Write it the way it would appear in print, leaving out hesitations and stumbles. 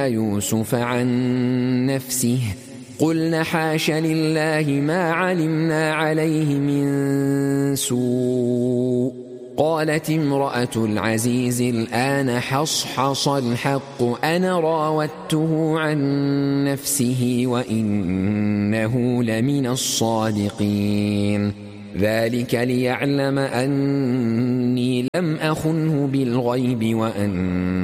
إلى يوسف عن نفسه قلنا حاش لله ما علمنا عليه من سوء. قالت امرأة العزيز الآن حصحص الحق أنا راودته عن نفسه وإنه لمن الصادقين. ذلك ليعلم أني لم أخنه بالغيب وأن